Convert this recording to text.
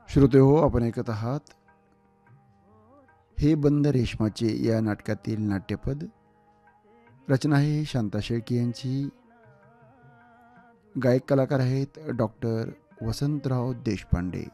श्रोते हो, आपण ऐकत आहात हे बंद रेशमाचे या नाटकातील नाट्यपद. रचना आहे शांता शेळके यांची. गायक कलाकार आहेत डॉक्टर वसंतराव देशपांडे.